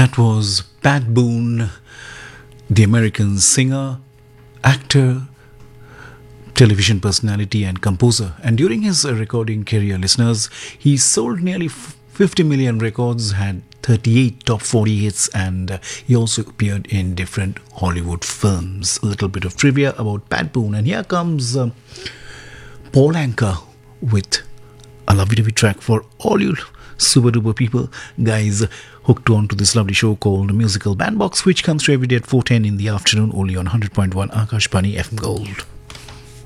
That was Pat Boone, the American singer, actor, television personality, and composer. And during his recording career, listeners, he sold nearly 50 million records, had 38 top 40 hits, and he also appeared in different Hollywood films. A little bit of trivia about Pat Boone. And here comes Paul Anka with a lovely track for all you super duper people, guys, hooked on to this lovely show called Musical Bandbox, which comes through every day at 4:10 in the afternoon, only on 100.1 Akashbani FM Gold.